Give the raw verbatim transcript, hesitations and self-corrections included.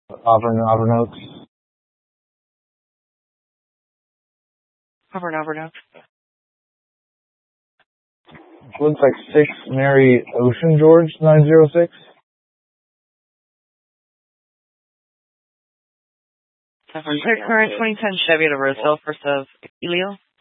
Auburn, Auburn Oaks. Auburn, Auburn Oaks. Looks like six Mary Ocean George nine zero six. Current twenty ten Chevy to Roseville, first of Elio.